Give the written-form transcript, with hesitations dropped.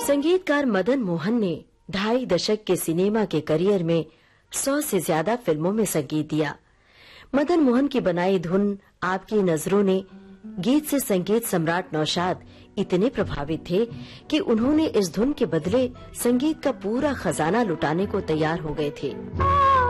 संगीतकार मदन मोहन ने 2.5 दशक के सिनेमा के करियर में 100 से ज्यादा फिल्मों में संगीत दिया। मदन मोहन की बनाई धुन आपकी नजरों ने गीत से संगीत सम्राट नौशाद इतने प्रभावित थे कि उन्होंने इस धुन के बदले संगीत का पूरा खजाना लुटाने को तैयार हो गए थे।